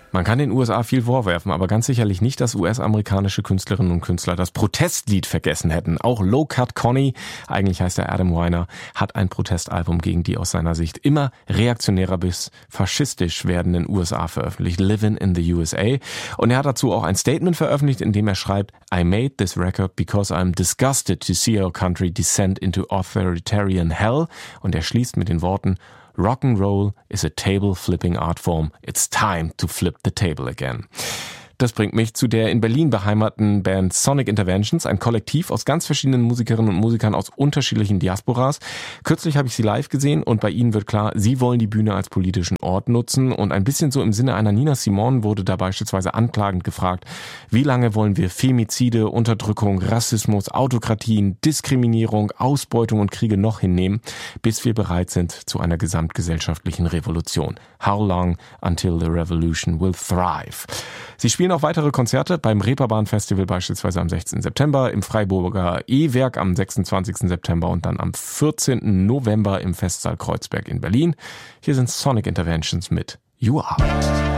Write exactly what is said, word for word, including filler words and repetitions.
Man kann den U S A viel vorwerfen, aber ganz sicherlich nicht, dass U S-amerikanische Künstlerinnen und Künstler das Protestlied vergessen hätten. Auch Low Cut Connie, eigentlich heißt er Adam Weiner, hat ein Protestalbum gegen die aus seiner Sicht immer reaktionärer bis faschistisch werdenden U S A veröffentlicht, Livin' in the U S A. Und er hat dazu auch ein Statement veröffentlicht, in dem er schreibt, I made this record because I'm disgusted to see our country descend into authoritarian hell. Und er schließt mit den Worten, Rock'n'Roll is a table-flipping art form. It's time to flip the table again. Das bringt mich zu der in Berlin beheimateten Band Sonic Interventions, ein Kollektiv aus ganz verschiedenen Musikerinnen und Musikern aus unterschiedlichen Diasporas. Kürzlich habe ich sie live gesehen und bei ihnen wird klar, sie wollen die Bühne als politischen Ort nutzen und ein bisschen so im Sinne einer Nina Simone wurde da beispielsweise anklagend gefragt, wie lange wollen wir Femizide, Unterdrückung, Rassismus, Autokratien, Diskriminierung, Ausbeutung und Kriege noch hinnehmen, bis wir bereit sind zu einer gesamtgesellschaftlichen Revolution. How long until the revolution will thrive? Sie spielen auch weitere Konzerte beim Reeperbahn-Festival beispielsweise am sechzehnten September, im Freiburger E-Werk am sechsundzwanzigsten September und dann am vierzehnten November im Festsaal Kreuzberg in Berlin. Hier sind Sonic Interventions mit You Are.